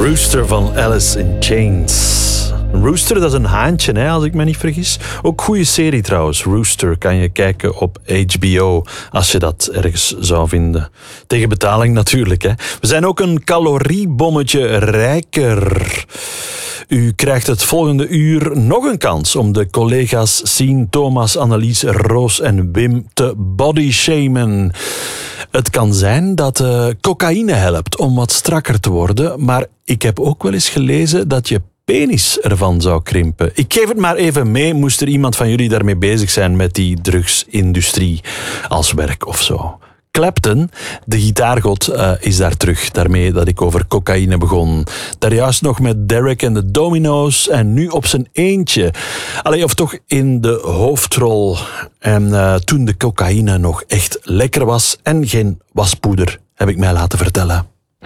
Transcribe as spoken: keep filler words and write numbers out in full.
Rooster van Alice in Chains. Rooster, dat is een haantje, hè, als ik me niet vergis. Ook goede serie trouwens. Rooster kan je kijken op H B O als je dat ergens zou vinden. Tegen betaling natuurlijk, hè. We zijn ook een caloriebommetje rijker. U krijgt het volgende uur nog een kans om de collega's Sien, Thomas, Annelies, Roos en Wim te bodyshamen. Het kan zijn dat uh, cocaïne helpt om wat strakker te worden, maar ik heb ook wel eens gelezen dat je penis ervan zou krimpen. Ik geef het maar even mee, moest er iemand van jullie daarmee bezig zijn met die drugsindustrie als werk of zo. Clapton, de gitaargod, uh, is daar terug. Daarmee dat ik over cocaïne begon. Daar juist nog met Derek en de Domino's en nu op zijn eentje. Allee, of toch in de hoofdrol. En uh, toen de cocaïne nog echt lekker was en geen waspoeder, heb ik mij laten vertellen.